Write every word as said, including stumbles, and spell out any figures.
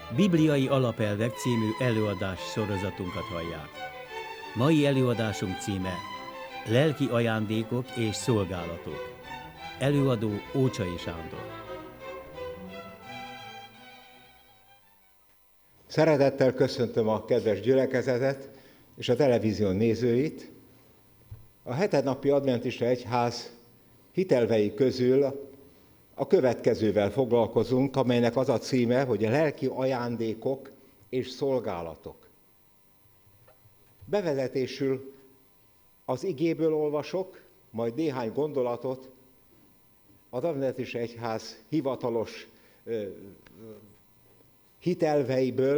Bibliai alapelvek című előadás sorozatunkat hallják. Mai előadásunk címe Lelki ajándékok és szolgálatok. Előadó Ócsai Sándor. Szeretettel köszöntöm a kedves gyülekezetet és a televízió nézőit. A hetednapi adventista egyház hitelvei közül a következővel foglalkozunk, amelynek az a címe, hogy a lelki ajándékok és szolgálatok. Bevezetésül az igéből olvasok, majd néhány gondolatot az adventista egyház hivatalos hitelveiből,